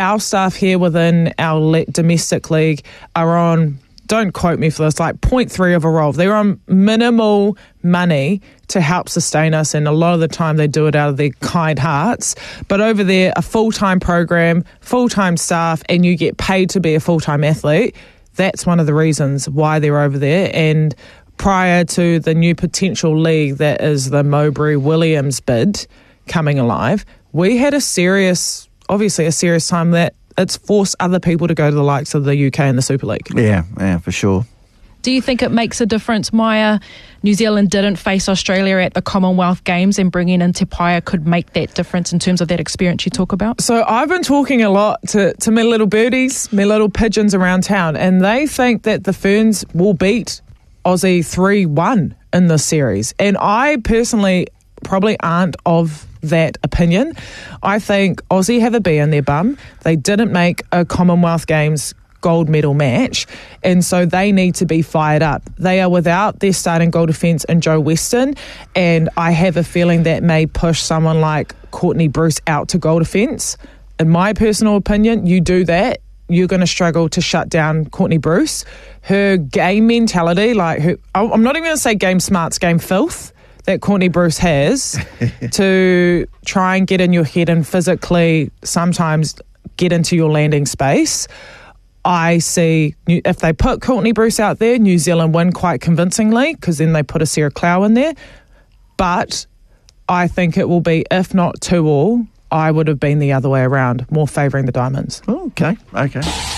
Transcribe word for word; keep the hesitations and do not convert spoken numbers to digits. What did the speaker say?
our staff here within our le- domestic league are on, don't quote me for this, like zero point three of a role. They're on minimal money to help sustain us, and a lot of the time they do it out of their kind hearts. But over there, a full-time program, full-time staff, and you get paid to be a full-time athlete. That's one of the reasons why they're over there. And prior to the new potential league that is the Mowbray-Williams bid coming alive, we had a serious, obviously a serious time that it's forced other people to go to the likes of the U K and the Super League. Yeah, yeah, for sure. Do you think it makes a difference, Maya? New Zealand didn't face Australia at the Commonwealth Games, and bringing in Te Paia could make that difference in terms of that experience you talk about? So I've been talking a lot to, to my little birdies, my little pigeons around town, and they think that the Ferns will beat Aussie three one in this series. And I personally probably aren't of that opinion. I think Aussie have a bee in their bum. They didn't make a Commonwealth Games gold medal match, and so they need to be fired up. They are without their starting goal defence in Joe Weston, and I have a feeling that may push someone like Courtney Bruce out to goal defence. In my personal opinion, you do that, you're going to struggle to shut down Courtney Bruce. Her game mentality, like her, I'm not even going to say game smarts, game filth that Courtney Bruce has to try and get in your head and physically sometimes get into your landing space. I see if they put Courtney Bruce out there, New Zealand win quite convincingly, because then they put a Sarah Clough in there. But I think it will be, if not two all, I would have been the other way around, more favouring the Diamonds. Oh, okay, okay.